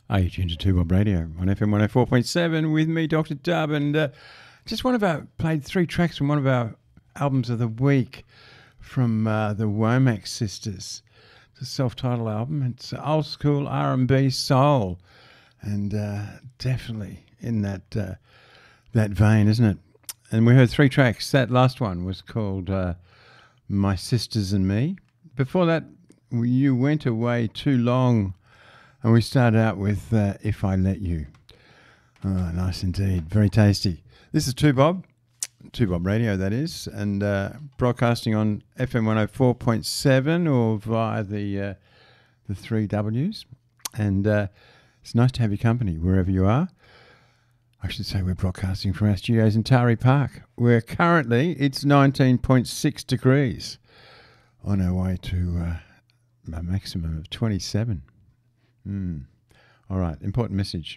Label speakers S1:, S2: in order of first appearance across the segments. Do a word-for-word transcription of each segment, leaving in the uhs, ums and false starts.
S1: Are you tuned to two Bob Radio on F M one oh four point seven with me, Doctor Dub, and uh, just one of our, played three tracks from one of our albums of the week from uh, the Womack Sisters. It's a self-titled album. It's old school R and B soul, and uh, definitely in that uh, that vein, isn't it? And we heard three tracks. That last one was called uh, My Sisters and Me. Before that, You Went Away Too Long, and we started out with uh, If I Let You. Oh, nice indeed. Very tasty. This is two Bob, two Bob Radio, that is, and uh, broadcasting on F M one oh four point seven or via the uh, the three W's. And uh, it's nice to have your company wherever you are. I should say we're broadcasting from our studios in Taree Park, where currently it's nineteen point six degrees, on our way to uh, a maximum of twenty-seven. Mm. All right, important message.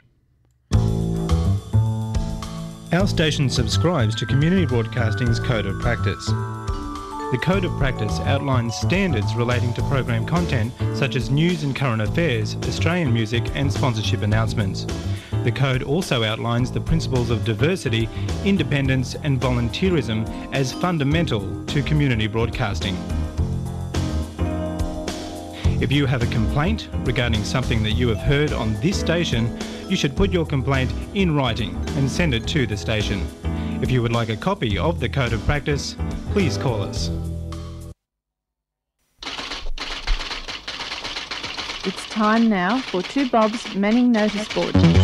S2: Our station subscribes to Community Broadcasting's Code of Practice. The Code of Practice outlines standards relating to program content such as news and current affairs, Australian music and sponsorship announcements. The Code also outlines the principles of diversity, independence and volunteerism as fundamental to community broadcasting. If you have a complaint regarding something that you have heard on this station, you should put your complaint in writing and send it to the station. If you would like a copy of the Code of Practice, please call us.
S3: It's time now for two Bob's Manning Notice Board.